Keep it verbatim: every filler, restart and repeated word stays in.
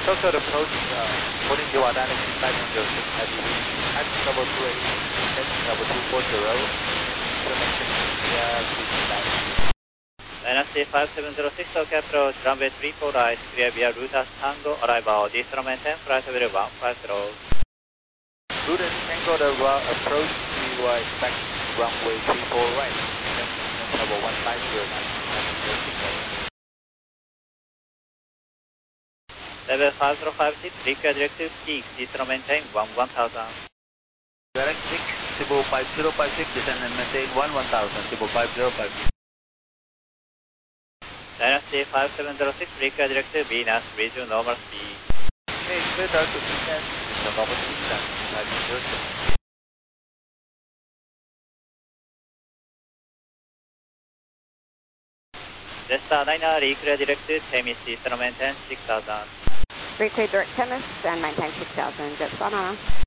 Tokyo approach, uh, according to our dynamic five zero six heavy wind, at level two eighty, heading level two forty, information clear, please land. Dynasty five seven zero six, Tokyo approach, runway three four right, clear via Rutas Tango, arrival, descent maintain, flight level one five zero. Rutas Tango, the approach, we were expecting runway three four right, information level one five zero, nine zero six. Level five zero five six, required directive peak, descent maintain one one thousand. Direct six, Cebu five zero five six, descend and maintain one one thousand, Cebu five zero five six. Dynasty five seven zero six, required directive Venus, resume normal speed. Okay, clear dark to Venus, resume normal speed, five zero six. Jetstar Niner, required directive Themis, descent maintain six thousand. Recreate direct Themis and maintain six thousand, Jetstar Niner.